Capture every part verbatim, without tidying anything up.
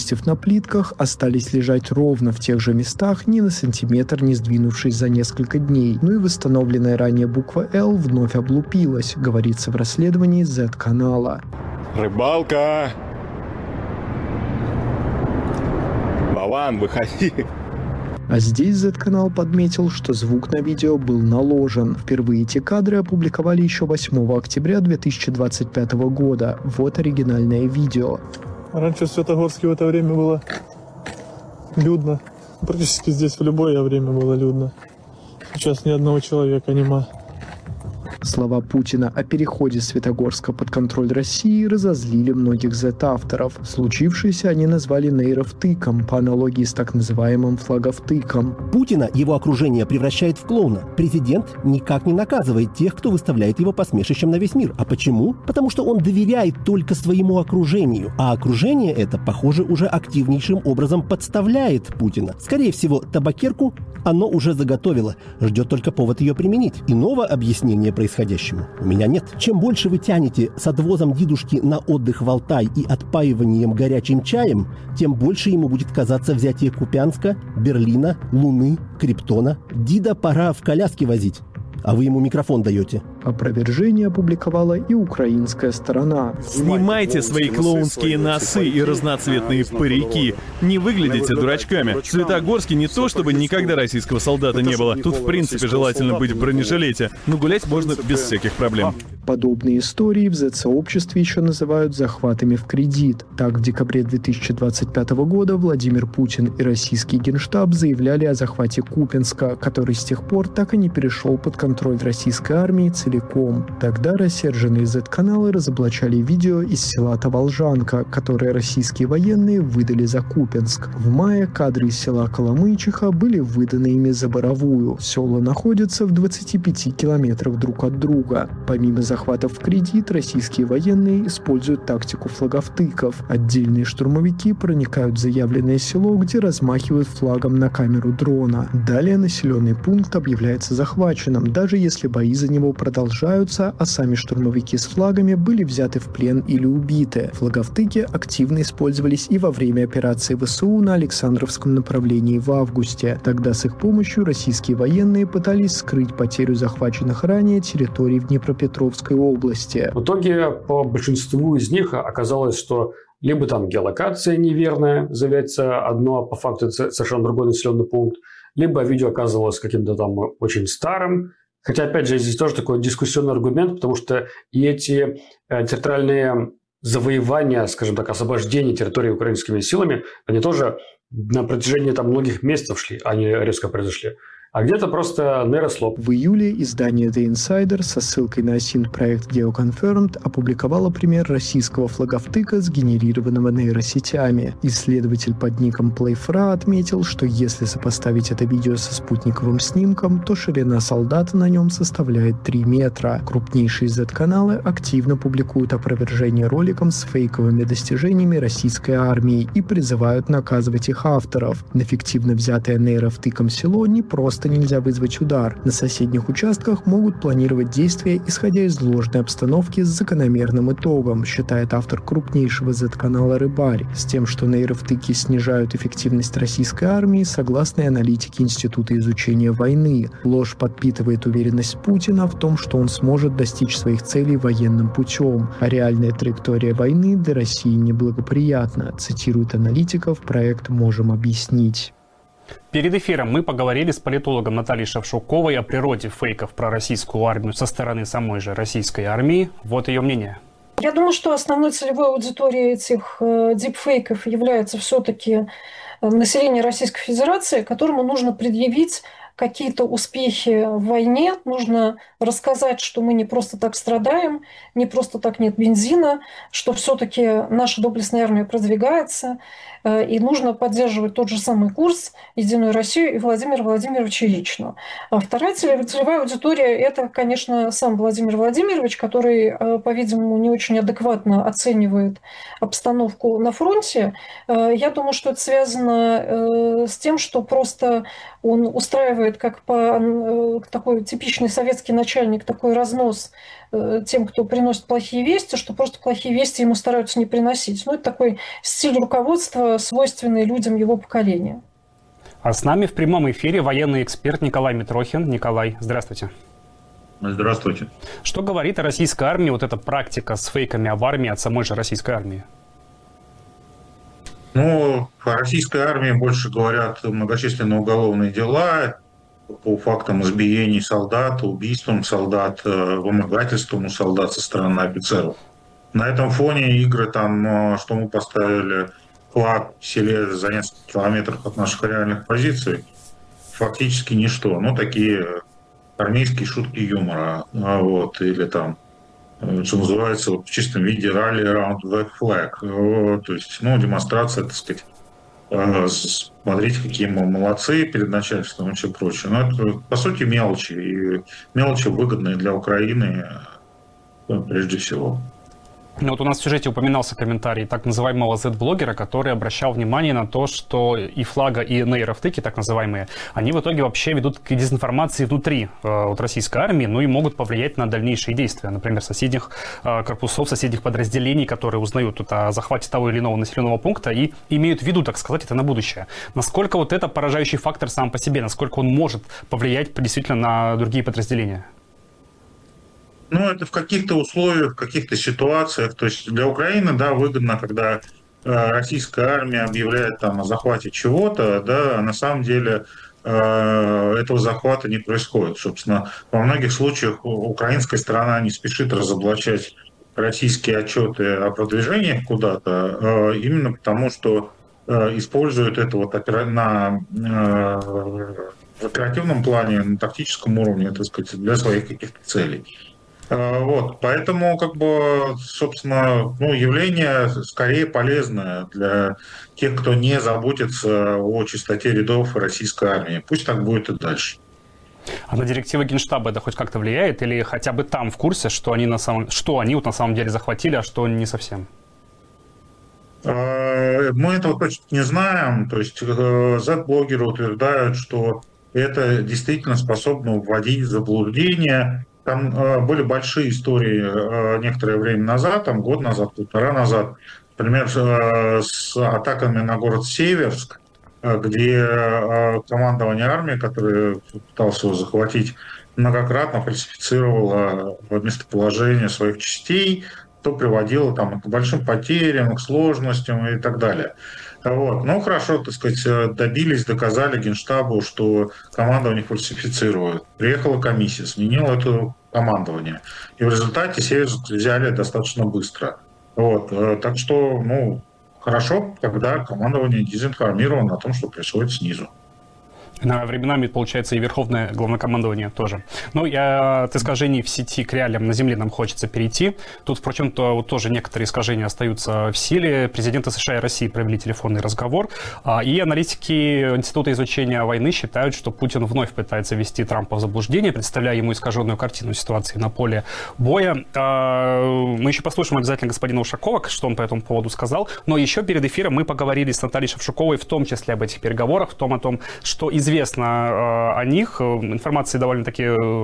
листьев на плитках остались лежать ровно в тех же местах, ни на сантиметр не сдвинувшись за несколько дней. Ну и восстановленная ранее буква «Л» вновь облупилась, говорится в расследовании зет-канала. Рыбалка! Вован, выходи! А здесь зет-канал подметил, что звук на видео был наложен. Впервые эти кадры опубликовали еще восьмого октября две тысячи двадцать пятого года. Вот оригинальное видео. Раньше в Светогорске в это время было людно. Практически здесь в любое время было людно. Сейчас ни одного человека нема. Слова Путина о переходе Светогорска под контроль России разозлили многих зет-авторов. Случившееся они назвали нейровтыком, по аналогии с так называемым флаговтыком. Путина его окружение превращает в клоуна. Президент никак не наказывает тех, кто выставляет его посмешищем на весь мир. А почему? Потому что он доверяет только своему окружению. А окружение это, похоже, уже активнейшим образом подставляет Путина. Скорее всего, табакерку оно уже заготовило. Ждет только повод ее применить. Иного объяснения происходящему у меня нет. Чем больше вы тянете с отвозом дедушки на отдых в Алтай и отпаиванием горячим чаем, тем больше ему будет казаться взятие Купянска, Берлина, Луны, Криптона. Дида пора в коляске возить. А вы ему микрофон даете. Опровержение опубликовала и украинская сторона. Снимайте свои клоунские носы и разноцветные парики. Не выглядите дурачками. В Светогорске не то, чтобы никогда российского солдата не было. Тут, в принципе, желательно быть в бронежилете. Но гулять можно без всяких проблем. Подобные истории в зет-сообществе еще называют захватами в кредит. Так, в декабре две тысячи двадцать пятого года Владимир Путин и российский генштаб заявляли о захвате Купянска, который с тех пор так и не перешел под контроль российской армии целиком. Тогда рассерженные зет-каналы разоблачали видео из села Таволжанка, которое российские военные выдали за Купянск. В мае кадры из села Коломычиха были выданы ими за Боровую. Села находятся в двадцати пяти километрах друг от друга. Помимо захватов в кредит, российские военные используют тактику флаговтыков. Отдельные штурмовики проникают в заявленное село, где размахивают флагом на камеру дрона. Далее населенный пункт объявляется захваченным, даже если бои за него продолжаются, а сами штурмовики с флагами были взяты в плен или убиты. Флаговтыки активно использовались и во время операции ВСУ на Александровском направлении в августе. Тогда с их помощью российские военные пытались скрыть потерю захваченных ранее территорий в Днепропетровской области. В итоге по большинству из них оказалось, что либо там геолокация неверная, заявляется одно, а по факту это совершенно другой населенный пункт, либо видео оказывалось каким-то там очень старым. Хотя, опять же, здесь тоже такой дискуссионный аргумент, потому что и эти э, территориальные завоевания, скажем так, освобождение территории украинскими силами, они тоже на протяжении там многих месяцев шли, они резко произошли. А где-то просто нейрослоп. В июле издание The Insider со ссылкой на осин-проект GeoConfirmed опубликовало пример российского флаговтыка, сгенерированного нейросетями. Исследователь под ником Playfra отметил, что если сопоставить это видео со спутниковым снимком, то ширина солдата на нем составляет три метра. Крупнейшие зет-каналы активно публикуют опровержение роликом с фейковыми достижениями российской армии и призывают наказывать их авторов. На фиктивно взятое нейровтыком село не просто нельзя вызвать удар. На соседних участках могут планировать действия, исходя из ложной обстановки с закономерным итогом, считает автор крупнейшего зет-канала «Рыбарь», с тем, что нейровтыки снижают эффективность российской армии, согласно аналитике Института изучения войны. Ложь подпитывает уверенность Путина в том, что он сможет достичь своих целей военным путем, а реальная траектория войны для России неблагоприятна, цитирует аналитиков проект «Можем объяснить». Перед эфиром мы поговорили с политологом Натальей Шевчуковой о природе фейков про российскую армию со стороны самой же российской армии. Вот ее мнение. Я думаю, что основной целевой аудиторией этих э, дипфейков является все-таки население Российской Федерации, которому нужно предъявить какие-то успехи в войне, нужно рассказать, что мы не просто так страдаем, не просто так нет бензина, что все-таки наша доблестная армия продвигается, и нужно поддерживать тот же самый курс «Единую Россию» и Владимира Владимировича лично. А вторая целевая аудитория – это, конечно, сам Владимир Владимирович, который, по-видимому, не очень адекватно оценивает обстановку на фронте. Я думаю, что это связано с тем, что просто он устраивает устраивает, как по, такой типичный советский начальник, такой разнос тем, кто приносит плохие вести, что просто плохие вести ему стараются не приносить. Ну, это такой стиль руководства, свойственный людям его поколения. А с нами в прямом эфире военный эксперт Николай Митрохин. Николай, здравствуйте. Здравствуйте. Что говорит о российской армии вот эта практика с фейками об армии от самой же российской армии? Ну, о российской армии больше говорят многочисленные уголовные дела по фактам избиений солдат, убийствам солдат, вымогательством у солдат со стороны офицеров. На этом фоне игры там, что мы поставили флаг в селе за несколько километров от наших реальных позиций, фактически ничто. Ну, такие армейские шутки юмора, вот, или там, что называется, вот, в чистом виде rally around the flag. Вот, то есть, ну, демонстрация, так сказать, смотрите, какие мы молодцы перед начальством и все прочее. Но это, по сути, мелочи. И мелочи выгодные для Украины прежде всего. Ну, вот у нас в сюжете упоминался комментарий так называемого зет-блогера, который обращал внимание на то, что и флага, и нейрофтыки, так называемые, они в итоге вообще ведут к дезинформации внутри э, вот, российской армии, ну и могут повлиять на дальнейшие действия, например, соседних э, корпусов, соседних подразделений, которые узнают тут о захвате того или иного населенного пункта и имеют в виду, так сказать, это на будущее. Насколько вот это поражающий фактор сам по себе, насколько он может повлиять действительно на другие подразделения? Ну, это в каких-то условиях, в каких-то ситуациях. То есть для Украины, да, выгодно, когда э, российская армия объявляет там о захвате чего-то, да, а на самом деле э, этого захвата не происходит. Собственно, во многих случаях украинская сторона не спешит разоблачать российские отчеты о продвижениях куда-то, э, именно потому, что э, используют это вот опера... на э, в оперативном плане, на тактическом уровне, так сказать, для своих каких-то целей. Вот, поэтому, как бы, собственно, ну, явление скорее полезное для тех, кто не заботится о чистоте рядов российской армии. Пусть так будет и дальше. А на директивы Генштаба это хоть как-то влияет? Или хотя бы там в курсе, что они, на самом... что они вот на самом деле захватили, а что не совсем? Мы этого точно не знаем. То есть зет-блогеры утверждают, что это действительно способно вводить в заблуждение. Там э, были большие истории э, некоторое время назад, там год назад, полтора назад, например, э, с атаками на город Северск, э, где э, командование армии, которое пыталось его захватить, многократно фальсифицировало местоположение своих частей, то приводило там, к большим потерям, к сложностям и так далее. Вот. Ну, хорошо, так сказать, добились, доказали Генштабу, что командование фальсифицирует. Приехала комиссия, сменила это командование. И в результате Северск взяли достаточно быстро. Вот. Так что, ну, хорошо, когда командование дезинформировано о том, что происходит снизу. На временами, получается, и Верховное Главнокомандование тоже. Но я от искажений в сети к реалиям на земле нам хочется перейти. Тут, впрочем, то, вот, тоже некоторые искажения остаются в силе. Президенты США и России провели телефонный разговор. И аналитики Института изучения войны считают, что Путин вновь пытается ввести Трампа в заблуждение, представляя ему искаженную картину ситуации на поле боя. Мы еще послушаем обязательно господина Ушакова, что он по этому поводу сказал. Но еще перед эфиром мы поговорили с Натальей Шевчуковой в том числе об этих переговорах, в том о том, что известно Известно о них. Информации довольно-таки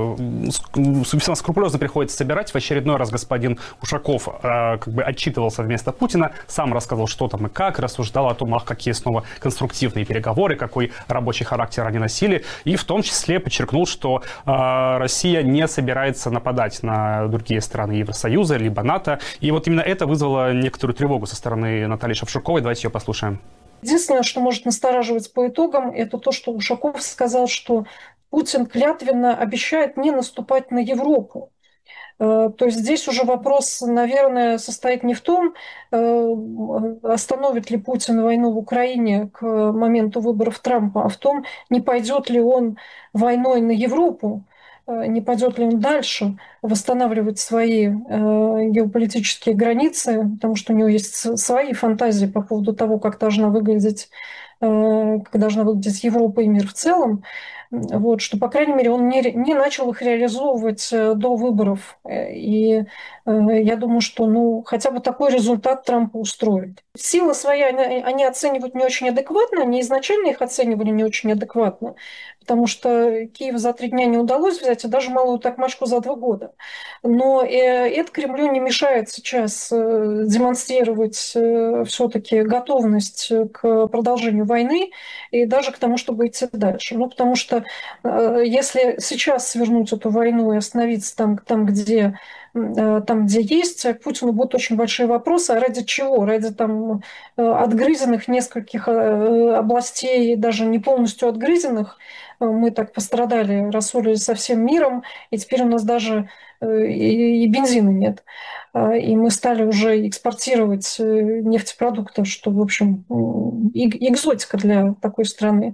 весьма скрупулезно приходится собирать. В очередной раз господин Ушаков как бы отчитывался вместо Путина, сам рассказал, что там и как, рассуждал о том, какие снова конструктивные переговоры, какой рабочий характер они носили. И в том числе подчеркнул, что Россия не собирается нападать на другие страны Евросоюза, либо НАТО. И вот именно это вызвало некоторую тревогу со стороны Натальи Шевчуковой. Давайте ее послушаем. Единственное, что может настораживать по итогам, это то, что Ушаков сказал, что Путин клятвенно обещает не наступать на Европу. То есть здесь уже вопрос, наверное, состоит не в том, остановит ли Путин войну в Украине к моменту выборов Трампа, а в том, не пойдет ли он войной на Европу, не пойдет ли он дальше, восстанавливать свои э, геополитические границы, потому что у него есть свои фантазии по поводу того, как должна выглядеть, э, как должна выглядеть Европа и мир в целом. Вот, что, по крайней мере, он не, не начал их реализовывать до выборов. И э, я думаю, что ну, хотя бы такой результат Трампа устроит. Силы свои они, они оценивают не очень адекватно, они изначально их оценивали не очень адекватно, потому что Киев за три дня не удалось взять, и даже Малую Токмачку за два года. Но э, это Кремлю не мешает сейчас э, демонстрировать э, все-таки готовность к продолжению войны и даже к тому, чтобы идти дальше. Ну, потому что э, если сейчас свернуть эту войну и остановиться там, там где там, где есть, к Путину будут очень большие вопросы. А ради чего? Ради там отгрызенных нескольких областей, даже не полностью отгрызенных. Мы так пострадали, рассорились со всем миром, и теперь у нас даже и бензина нет. И мы стали уже экспортировать нефтепродукты, что, в общем, экзотика для такой страны.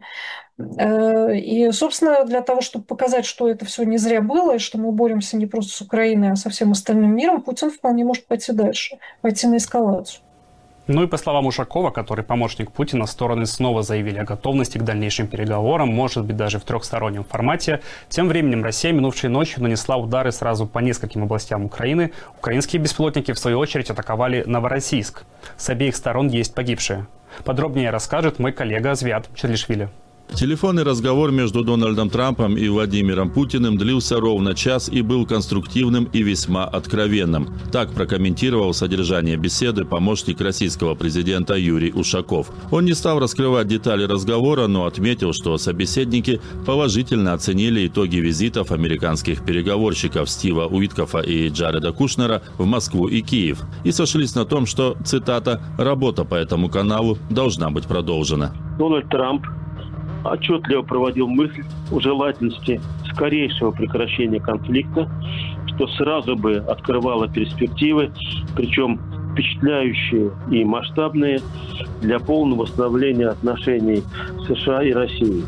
И, собственно, для того, чтобы показать, что это все не зря было, и что мы боремся не просто с Украиной, а со всем остальным миром, Путин вполне может пойти дальше, пойти на эскалацию. Ну и по словам Ушакова, который помощник Путина, стороны снова заявили о готовности к дальнейшим переговорам, может быть, даже в трехстороннем формате. Тем временем Россия минувшей ночью нанесла удары сразу по нескольким областям Украины. Украинские беспилотники, в свою очередь, атаковали Новороссийск. С обеих сторон есть погибшие. Подробнее расскажет мой коллега Звят Черлишвили. Телефонный разговор между Дональдом Трампом и Владимиром Путиным длился ровно час и был конструктивным и весьма откровенным. Так прокомментировал содержание беседы помощник российского президента Юрий Ушаков. Он не стал раскрывать детали разговора, но отметил, что собеседники положительно оценили итоги визитов американских переговорщиков Стива Уиткофа и Джареда Кушнера в Москву и Киев и сошлись на том, что, цитата, «работа по этому каналу должна быть продолжена». Дональд Трамп отчетливо проводил мысль о желательности скорейшего прекращения конфликта, что сразу бы открывало перспективы, причем впечатляющие и масштабные, для полного восстановления отношений США и России.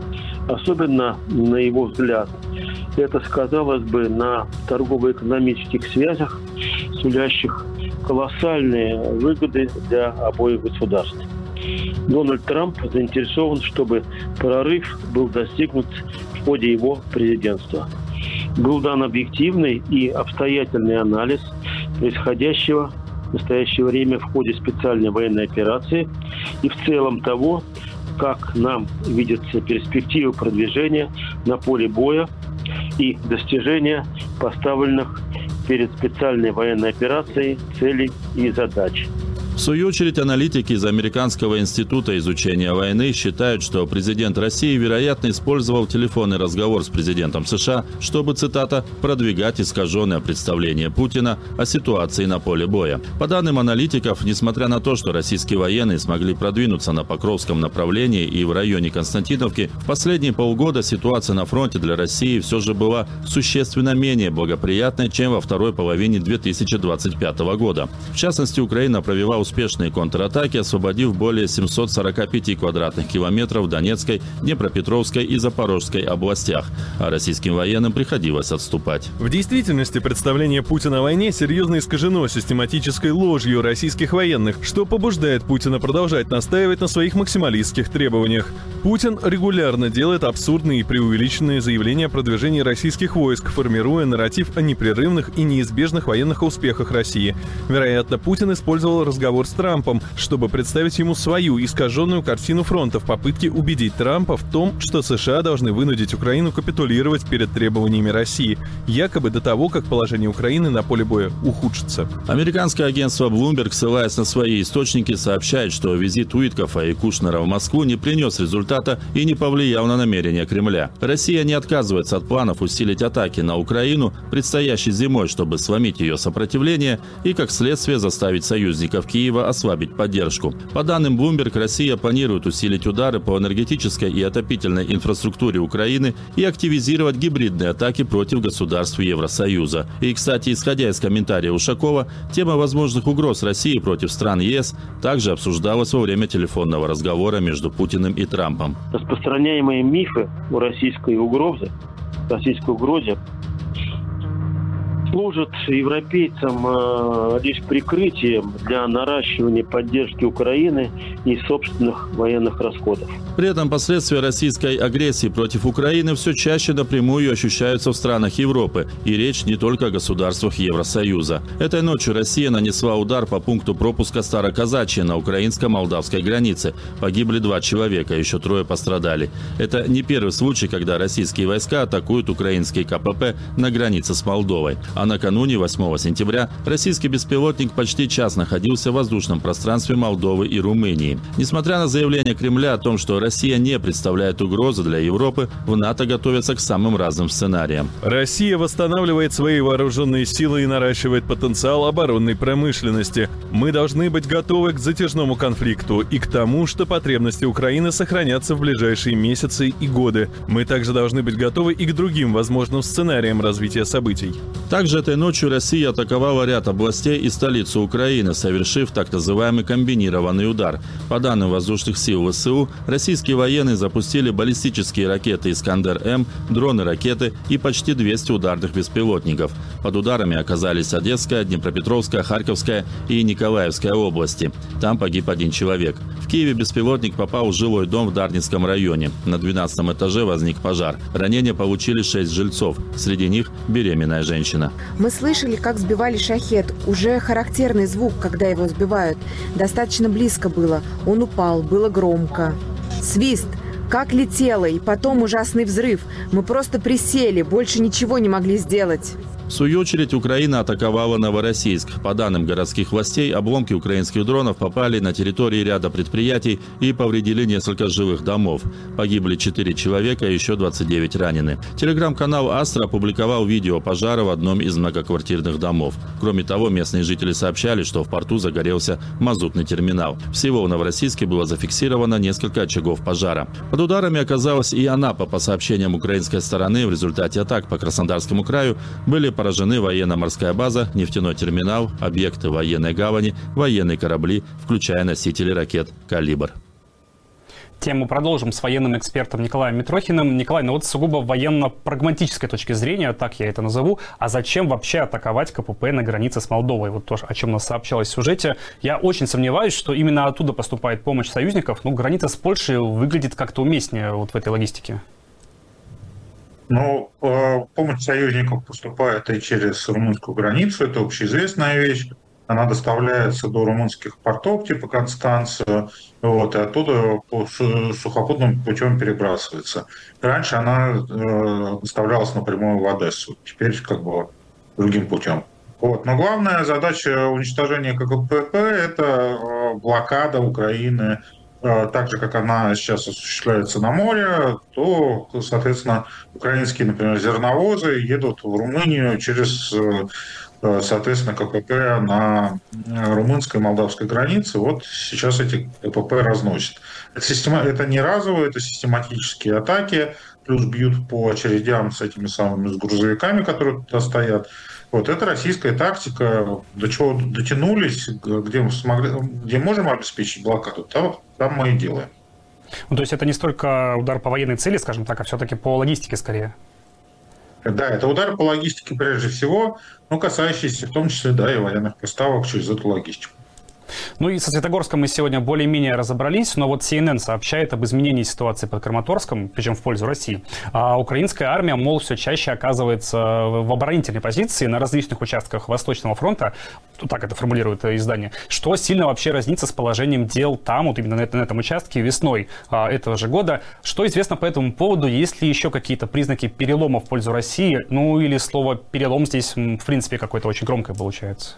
Особенно, на его взгляд, это сказалось бы на торгово-экономических связях, сулящих колоссальные выгоды для обоих государств. Дональд Трамп заинтересован, чтобы прорыв был достигнут в ходе его президентства. Был дан объективный и обстоятельный анализ происходящего в настоящее время в ходе специальной военной операции и в целом того, как нам видятся перспективы продвижения на поле боя и достижения поставленных перед специальной военной операцией целей и задач. В свою очередь, аналитики из Американского института изучения войны считают, что президент России, вероятно, использовал телефонный разговор с президентом США, чтобы, цитата, «продвигать искаженное представление Путина о ситуации на поле боя». По данным аналитиков, несмотря на то, что российские военные смогли продвинуться на Покровском направлении и в районе Константиновки, в последние полгода ситуация на фронте для России все же была существенно менее благоприятной, чем во второй половине две тысячи двадцать пятого года. В частности, Украина провела успешные контратаки, освободив более семисот сорока пяти квадратных километров в Донецкой, Днепропетровской и Запорожской областях, а российским военным приходилось отступать. В действительности представление Путина о войне серьезно искажено систематической ложью российских военных, что побуждает Путина продолжать настаивать на своих максималистских требованиях. Путин регулярно делает абсурдные и преувеличенные заявления о продвижении российских войск, формируя нарратив о непрерывных и неизбежных военных успехах России. Вероятно, Путин использовал разговор с Трампом, чтобы представить ему свою искаженную картину фронта в попытке убедить Трампа в том, что США должны вынудить Украину капитулировать перед требованиями России, якобы до того, как положение Украины на поле боя ухудшится. Американское агентство Bloomberg, ссылаясь на свои источники, сообщает, что визит Уиткофа и Кушнера в Москву не принес результата и не повлиял на намерения Кремля. Россия не отказывается от планов усилить атаки на Украину предстоящей зимой, чтобы сломить ее сопротивление и, как следствие, заставить союзников Киева ослабить поддержку. По данным Bloomberg, Россия планирует усилить удары по энергетической и отопительной инфраструктуре Украины и активизировать гибридные атаки против государств Евросоюза. И, кстати, исходя из комментария Ушакова, тема возможных угроз России против стран ЕС также обсуждалась во время телефонного разговора между Путиным и Трампом. Распространяемые мифы о российской угрозе, российской угрозе служит европейцам э, лишь прикрытием для наращивания поддержки Украины и собственных военных расходов. При этом последствия российской агрессии против Украины все чаще напрямую ощущаются в странах Европы. И речь не только о государствах Евросоюза. Этой ночью Россия нанесла удар по пункту пропуска Староказачье на украинско-молдавской границе. Погибли два человека, еще трое пострадали. Это не первый случай, когда российские войска атакуют украинские ка пэ пэ на границе с Молдовой. А накануне, восьмого сентября, российский беспилотник почти час находился в воздушном пространстве Молдовы и Румынии. Несмотря на заявление Кремля о том, что Россия не представляет угрозы для Европы, в НАТО готовятся к самым разным сценариям. Россия восстанавливает свои вооруженные силы и наращивает потенциал оборонной промышленности. Мы должны быть готовы к затяжному конфликту и к тому, что потребности Украины сохранятся в ближайшие месяцы и годы. Мы также должны быть готовы и к другим возможным сценариям развития событий. Также этой ночью Россия атаковала ряд областей и столицу Украины, совершив так называемый комбинированный удар. По данным воздушных сил вэ эс у, российские военные запустили баллистические ракеты «Искандер-М», дроны-ракеты и почти двести ударных беспилотников. Под ударами оказались Одесская, Днепропетровская, Харьковская и Николаевская области. Там погиб один человек. В Киеве беспилотник попал в жилой дом в Дарницком районе. На двенадцатом этаже возник пожар. Ранения получили шесть жильцов. Среди них беременная женщина. Мы слышали, как сбивали шахед. Уже характерный звук, когда его сбивают. Достаточно близко было. Он упал, было громко. Свист. Как летело, и потом ужасный взрыв. Мы просто присели, больше ничего не могли сделать. В свою очередь, Украина атаковала Новороссийск. По данным городских властей, обломки украинских дронов попали на территории ряда предприятий и повредили несколько жилых домов. Погибли четыре человека, и еще двадцать девять ранены. Телеграм-канал «Астра» опубликовал видео пожара в одном из многоквартирных домов. Кроме того, местные жители сообщали, что в порту загорелся мазутный терминал. Всего в Новороссийске было зафиксировано несколько очагов пожара. Под ударами оказалась и Анапа. По сообщениям украинской стороны, в результате атак по Краснодарскому краю были поражены военно-морская база, нефтяной терминал, объекты военной гавани, военные корабли, включая носители ракет «Калибр». Тему продолжим с военным экспертом Николаем Митрохиным. Николай, ну вот с сугубо военно-прагматической точки зрения, так я это назову, а зачем вообще атаковать ка пэ пэ на границе с Молдовой? Вот то, о чем нас сообщалось в сюжете. Я очень сомневаюсь, что именно оттуда поступает помощь союзников. Ну, граница с Польшей выглядит как-то уместнее вот в этой логистике. Ну, помощь союзников поступает и через румынскую границу, это общеизвестная вещь. Она доставляется до румынских портов типа Констанца, вот, и оттуда по сухопутным путем перебрасывается. Раньше она э, доставлялась напрямую в Одессу, теперь как бы другим путем. Вот. Но главная задача уничтожения ка пэ пэ – это блокада Украины. Так же, как она сейчас осуществляется на море, то, соответственно, украинские, например, зерновозы едут в Румынию через, соответственно, ка пэ пэ на румынской и молдавской границе. Вот сейчас эти ка пэ пэ разносят. Это, система... это не разовые, это систематические атаки, плюс бьют по очередям с этими самыми с грузовиками, которые туда стоят. Вот это российская тактика, до чего дотянулись, где мы смогли, где можем обеспечить блокаду, там, там мы и делаем. Ну, то есть это не столько удар по военной цели, скажем так, а все-таки по логистике скорее. Да, это удар по логистике прежде всего, но касающийся в том числе, да, и военных поставок через эту логистику. Ну и со Светогорском мы сегодня более-менее разобрались, но вот си эн эн сообщает об изменении ситуации под Краматорском, причем в пользу России. А украинская армия, мол, все чаще оказывается в оборонительной позиции на различных участках Восточного фронта, так это формулирует издание, что сильно вообще разнится с положением дел там, вот именно на этом, на этом участке весной а, этого же года. Что известно по этому поводу? Есть ли еще какие-то признаки перелома в пользу России? Ну или слово «перелом» здесь, в принципе, какое-то очень громкое получается?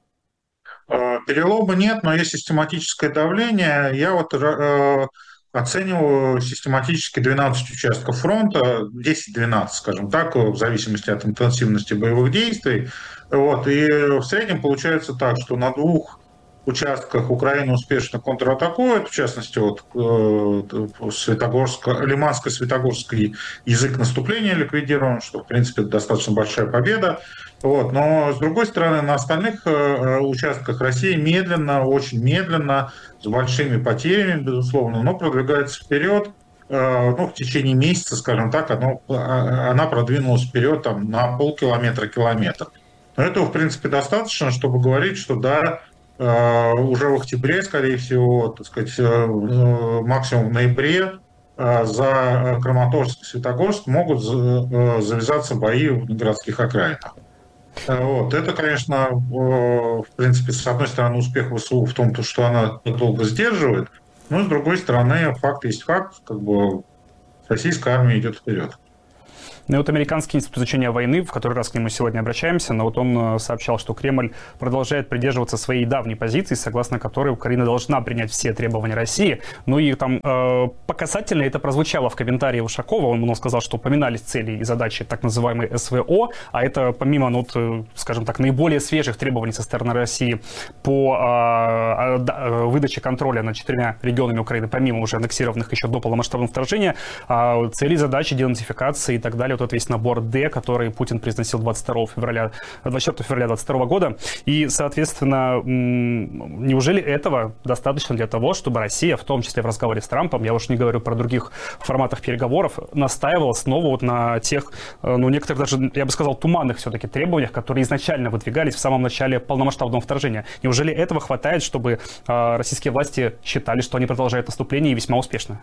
Перелома нет, но есть систематическое давление. Я вот э, оцениваю систематически двенадцать участков фронта, десять-двенадцать, скажем так, в зависимости от интенсивности боевых действий. Вот, и в среднем получается так, что на двух участках Украина успешно контратакует, в частности, вот Светогорск, Лиманско-Светогорский язык наступления ликвидирован, что, в принципе, достаточно большая победа. Вот. Но, с другой стороны, на остальных участках Россия медленно, очень медленно, с большими потерями, безусловно, но продвигается вперед. Ну, в течение месяца, скажем так, оно, она продвинулась вперед там, на полкилометра-километр. Но этого, в принципе, достаточно, чтобы говорить, что да, уже в октябре, скорее всего, так сказать, максимум в ноябре за Краматорск и Светогорск могут завязаться бои в городских окраинах. Вот. Это, конечно, в принципе, с одной стороны, успех ВСУ в том, что она долго сдерживает, но с другой стороны, факт есть факт, как бы российская армия идет вперед. Ну и вот Американский институт изучения войны, в который раз к нему сегодня обращаемся, но вот он сообщал, что Кремль продолжает придерживаться своей давней позиции, согласно которой Украина должна принять все требования России. Ну и там э, показательно это прозвучало в комментарии Ушакова. Он, он сказал, что упоминались цели и задачи так называемой СВО, а это помимо, ну, вот, скажем так, наиболее свежих требований со стороны России по э, э, выдаче контроля над четырьмя регионами Украины, помимо уже аннексированных еще до полномасштабного вторжения, э, цели, задачи, денацификации и так далее. Вот этот весь набор Д, который Путин произносил двадцать второго февраля, двадцать четвёртого февраля двадцать второго года. И, соответственно, неужели этого достаточно для того, чтобы Россия, в том числе в разговоре с Трампом, я уж не говорю про других форматах переговоров, настаивала снова вот на тех, ну, некоторых даже, я бы сказал, туманных все-таки требованиях, которые изначально выдвигались в самом начале полномасштабного вторжения? Неужели этого хватает, чтобы российские власти считали, что они продолжают наступление и весьма успешно?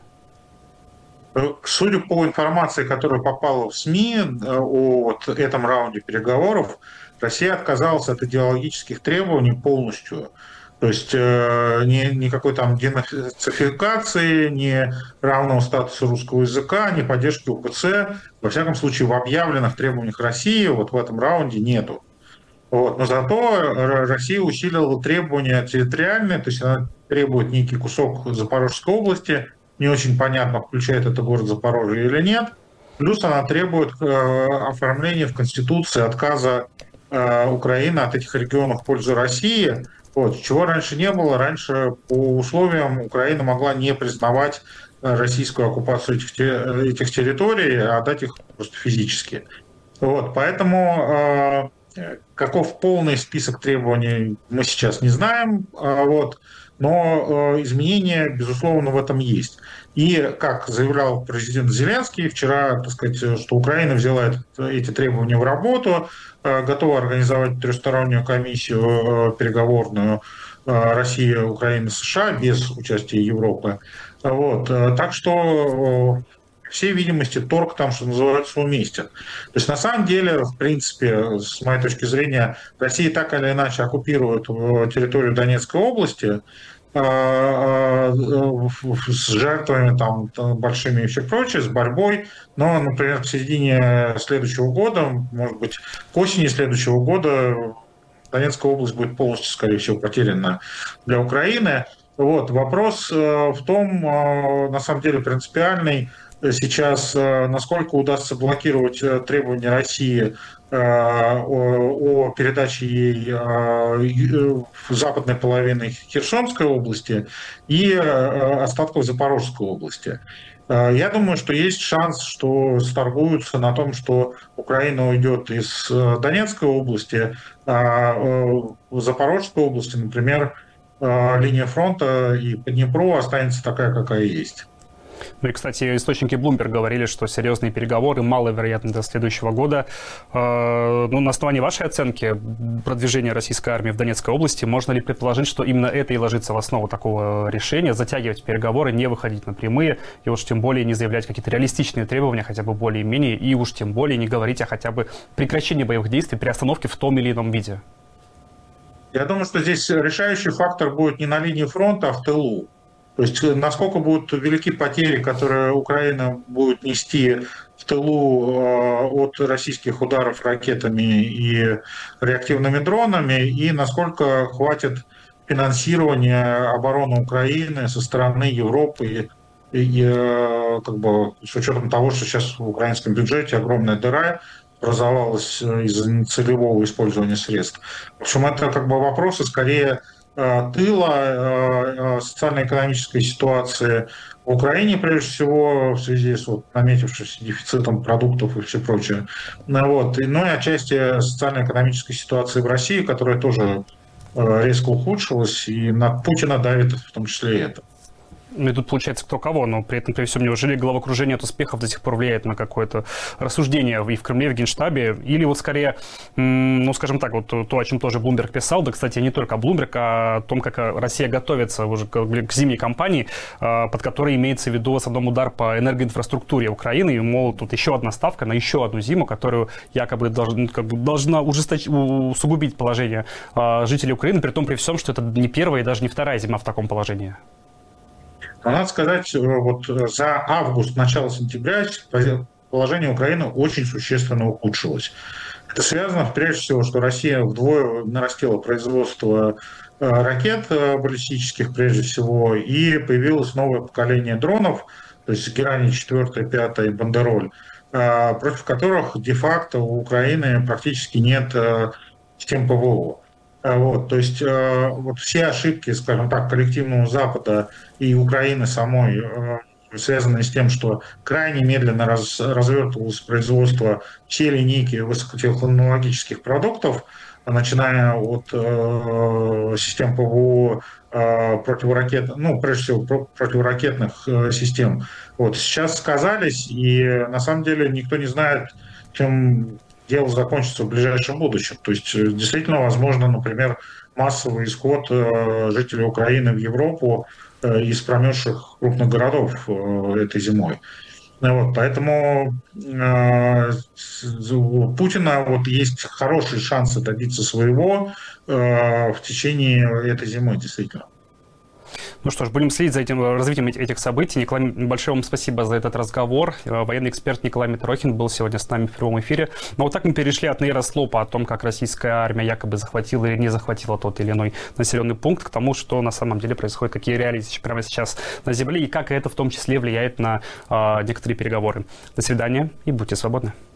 Судя по информации, которая попала в СМИ о вот этом раунде переговоров, Россия отказалась от идеологических требований полностью. То есть ни, никакой там денацификации, ни равного статуса русского языка, ни поддержки УПЦ, во всяком случае, в объявленных требованиях России вот в этом раунде нету. Вот. Но зато Россия усилила требования территориальные, то есть она требует некий кусок Запорожской области, не очень понятно, включает это город Запорожье или нет. Плюс она требует э, оформления в Конституции отказа э, Украины от этих регионов в пользу России. Вот. Чего раньше не было. Раньше по условиям Украина могла не признавать российскую оккупацию этих, этих территорий, а отдать их просто физически. Вот. Поэтому э, каков полный список требований, мы сейчас не знаем. Э, вот. Но изменения, безусловно, в этом есть. И, как заявлял президент Зеленский вчера, так сказать, что Украина взяла эти требования в работу, готова организовать трехстороннюю комиссию переговорную Россия, Украина, США без участия Европы. Вот. Так что, по всей видимости, торг там, что называется, уместен. То есть, на самом деле, в принципе, с моей точки зрения, Россия так или иначе оккупирует территорию Донецкой области с жертвами там, большими и все прочее, с борьбой. Но, например, к середине следующего года, может быть, к осени следующего года Донецкая область будет полностью, скорее всего, потеряна для Украины. Вот. Вопрос в том, на самом деле, принципиальный, сейчас, насколько удастся блокировать требования России о передаче ей западной половины Херсонской области и остатков Запорожской области. Я думаю, что есть шанс, что сторгуются на том, что Украина уйдет из Донецкой области, а в Запорожской области, например, линия фронта и по Днепру останется такая, какая есть. Ну и, кстати, источники Bloomberg говорили, что серьезные переговоры маловероятны до следующего года. Э, ну, на основании вашей оценки продвижения российской армии в Донецкой области, можно ли предположить, что именно это и ложится в основу такого решения, затягивать переговоры, не выходить на прямые, и уж тем более не заявлять какие-то реалистичные требования, хотя бы более-менее, и уж тем более не говорить о хотя бы прекращении боевых действий, приостановке в том или ином виде? Я думаю, что здесь решающий фактор будет не на линии фронта, а в тылу. То есть насколько будут велики потери, которые Украина будет нести в тылу от российских ударов ракетами и реактивными дронами, и насколько хватит финансирования обороны Украины со стороны Европы, и, и как бы, с учетом того, что сейчас в украинском бюджете огромная дыра образовалась из-за нецелевого использования средств. В общем, это как бы вопросы скорее тыла, социально-экономической ситуации в Украине, прежде всего, в связи с вот, наметившимся дефицитом продуктов и все прочее. Вот. Ну и отчасти социально-экономической ситуации в России, которая тоже резко ухудшилась, и на Путина давит в том числе и это. Ну и тут получается кто кого, но при этом, при всем, неужели головокружение от успехов до сих пор влияет на какое-то рассуждение и в Кремле, и в Генштабе? Или вот скорее, ну скажем так, вот то, о чем тоже Блумберг писал, да, кстати, не только Блумберг, а о том, как Россия готовится уже к зимней кампании, под которой имеется в виду в основном удар по энергоинфраструктуре Украины, и, мол, тут еще одна ставка на еще одну зиму, которую якобы должна, как бы, должна ужесточ... усугубить положение жителей Украины, при том, при всем, что это не первая и даже не вторая зима в таком положении. Надо сказать, вот за август, начало сентября положение Украины очень существенно ухудшилось. Это связано, прежде всего, что Россия вдвое нарастила производство ракет баллистических, прежде всего, и появилось новое поколение дронов, то есть Герани четыре, пять и Бандероль, против которых де-факто у Украины практически нет систем ПВО. Вот, то есть э, вот все ошибки, скажем так, коллективного Запада и Украины самой, э, связанные с тем, что крайне медленно раз, развертывалось производство всей линейки высокотехнологических продуктов, начиная от э, систем ПВО, э, противоракет, ну, прежде всего, про, противоракетных э, систем, вот, сейчас сказались, и на самом деле никто не знает, чем дело закончится в ближайшем будущем. То есть действительно возможно, например, массовый исход жителей Украины в Европу из промерзших крупных городов этой зимой. Вот, поэтому э, у Путина вот есть хорошие шансы добиться своего э, в течение этой зимы, действительно. Ну что ж, будем следить за этим развитием этих событий. Николай, большое вам спасибо за этот разговор. Военный эксперт Николай Митрохин был сегодня с нами в прямом эфире. Но вот так мы перешли от нейрослопа о том, как российская армия якобы захватила или не захватила тот или иной населенный пункт, к тому, что на самом деле происходит, какие реалии прямо сейчас на земле и как это в том числе влияет на э, некоторые переговоры. До свидания и будьте свободны.